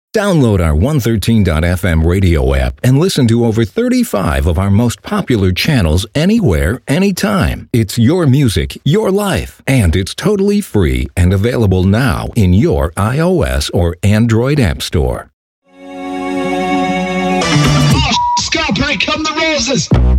Download our 113.fm radio app and listen to over 35 of our most popular channels anywhere, anytime. It's your music, your life, and it's totally free and available now in your iOS or Android app store. Oh, Scott, here come the roses!